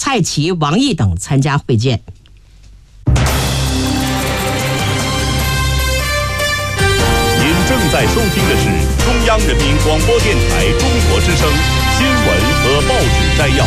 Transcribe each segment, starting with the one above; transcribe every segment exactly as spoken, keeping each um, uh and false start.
蔡奇、王毅等参加会见。 您正在收听的是中央人民广播电台中国之声新闻和报纸摘要。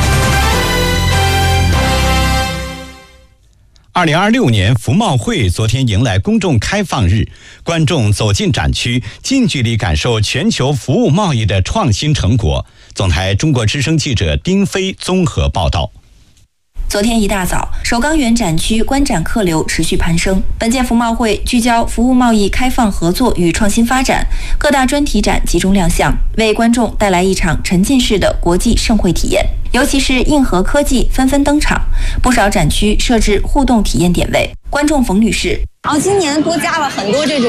二零二六年服贸会昨天迎来公众开放日，观众走进展区，近距离感受全球服务贸易的创新成果。总台中国之声记者丁飞综合报道。 昨天一大早，首钢园展区观展客流持续攀升。本届服贸会聚焦服务贸易开放合作与创新发展，各大专题展集中亮相，为观众带来一场沉浸式的国际盛会体验。尤其是硬核科技纷纷登场，不少展区设置互动体验点位。观众冯女士， 然后今年多加了很多这种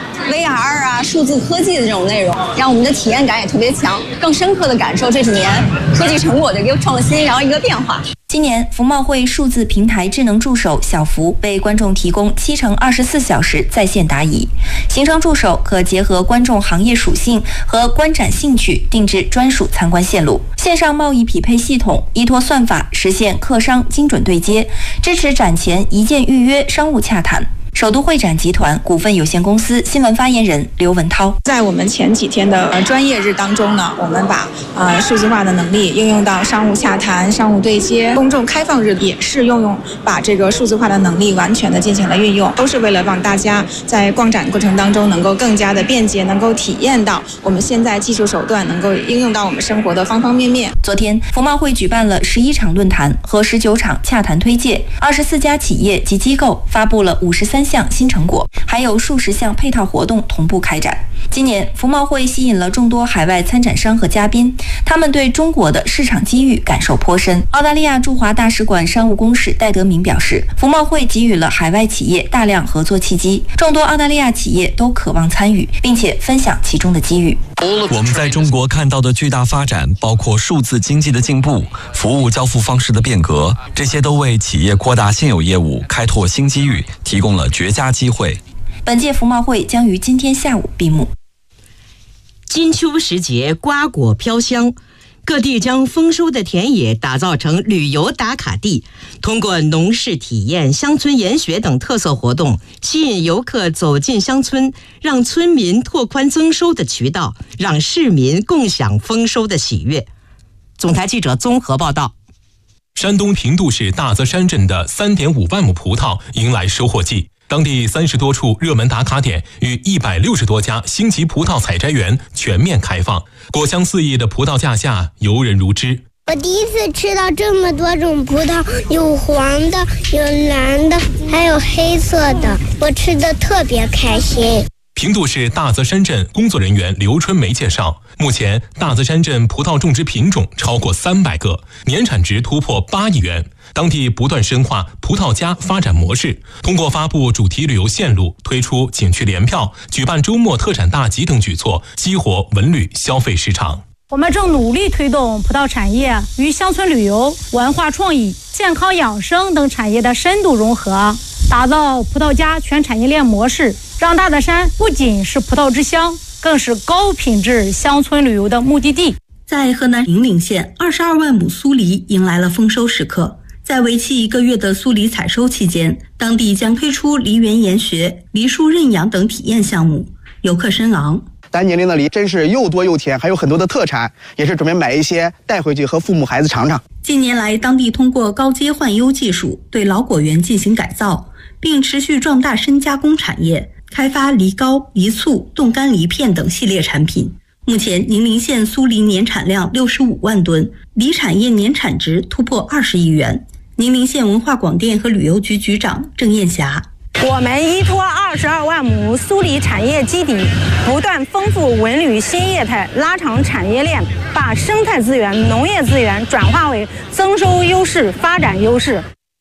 V R 啊、数字科技的这种内容，让我们的体验感也特别强，更深刻的感受这几年科技成果的一个创新，然后一个变化。 今年服贸会数字平台智能助手小福为观众提供七乘二十四小时在线答疑，行程助手可结合观众行业属性和观展兴趣定制专属参观线路。线上贸易匹配系统依托算法实现客商精准对接，支持展前一键预约商务洽谈。首都会展集团股份有限公司新闻发言人刘文涛， 在我们前几天的专业日当中呢，我们把呃数字化的能力应用到商务洽谈、商务对接。公众开放日也是用用把这个数字化的能力完全的进行了运用，都是为了让大家在逛展过程当中能够更加的便捷，能够体验到我们现在技术手段能够应用到我们生活的方方面面。 昨天，服贸会举办了十一场论坛和十九场洽谈推介，二十四家企业及机构发布了五十三项新成果，还有数十项配套活动同步开展。今年服贸会吸引了众多海外参展商和嘉宾，他们对中国的市场机遇感受颇深。澳大利亚驻华大使馆商务公使戴德明表示，服贸会给予了海外企业大量合作契机，众多澳大利亚企业都渴望参与，并且分享其中的机遇。 我们在中国看到的巨大发展，包括数字经济的进步、服务交付方式的变革，这些都为企业扩大现有业务、开拓新机遇提供了绝佳机会。 本届服贸会将于今天下午闭幕。 金秋时节，瓜果飘香，各地将丰收的田野打造成旅游打卡地，通过农事体验、乡村研学等特色活动，吸引游客走进乡村，让村民拓宽增收的渠道，让市民共享丰收的喜悦。总台记者综合报道。 山东平度市大泽山镇的 三点五万亩葡萄迎来收获季，当地三十多处热门打卡点与一百六十多家星级葡萄采摘园全面开放，果香四溢的葡萄架下游人如织。 我第一次吃到这么多种葡萄，有黄的，有蓝的，还有黑色的，我吃得特别开心。 平度市大泽山镇工作人员刘春梅介绍，目前大泽山镇葡萄种植品种超过三百个，年产值突破八亿元。当地不断深化葡萄家发展模式，通过发布主题旅游线路、推出景区联票、举办周末特产大集等举措，激活文旅消费市场。 我们正努力推动葡萄产业与乡村旅游、文化创意、健康养生等产业的深度融合，打造葡萄家全产业链模式，让大泽山不仅是葡萄之乡，更是高品质乡村旅游的目的地。 在河南宁陵县，二十二万亩苏梨迎来了丰收时刻。在为期一个月的苏梨采收期间，当地将推出梨园研学、梨树认养等体验项目，游客深昂。 咱宁陵的梨真是又多又甜，还有很多的特产，也是准备买一些带回去和父母孩子尝尝。 近年来，当地通过高阶换优技术对老果园进行改造，并持续壮大深加工产业，开发梨膏、梨醋、冻干梨片等系列产品。目前，宁陵县苏梨年产量六十五万吨，梨产业年产值突破二十亿元。宁陵县文化广电和旅游局局长郑艳霞， 我们依托二十二万亩苏梨产业基底，不断丰富文旅新业态，拉长产业链，把生态资源、农业资源转化为增收优势、发展优势。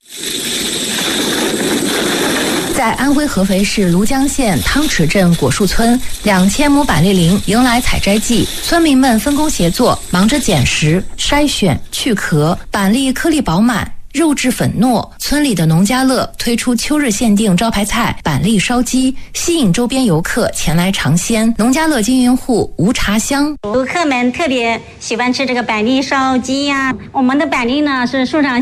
在安徽合肥市庐江县汤池镇果树村，两千亩板栗林迎来采摘季，村民们分工协作，忙着捡拾、筛选、去壳，板栗颗粒饱满，肉质粉糯。村里的农家乐推出秋日限定招牌菜板栗烧鸡，吸引周边游客前来尝鲜。农家乐经营户吴茶香， 游客们特别喜欢吃这个板栗烧鸡呀、啊。我们的板栗呢是树上